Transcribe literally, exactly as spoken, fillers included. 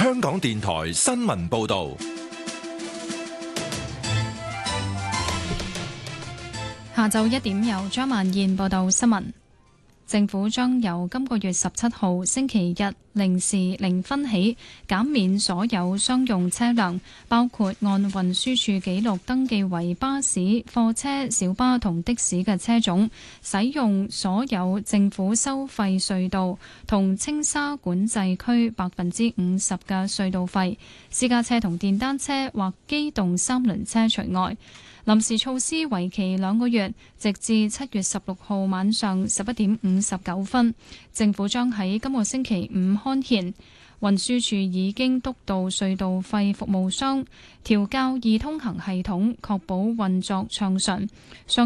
香港電台新聞報道。 下晝一點由張曼燕報道新聞。政府將由今個月十七號星期日零時零分起減免所有商用車輛，包括按運輸署紀錄登記為巴士、貨車、小巴同的士嘅車種，使用所有政府收費隧道同青沙管制區百分之五十嘅隧道費，私家車同電單車或機動三輪車除外。臨時措施為期兩個月，直至七月十六號晚上十一點五十九分。政府將喺今個星期五刊憲。運輸署已經督導隧道費服務商調校易通行系統，確保運作暢順。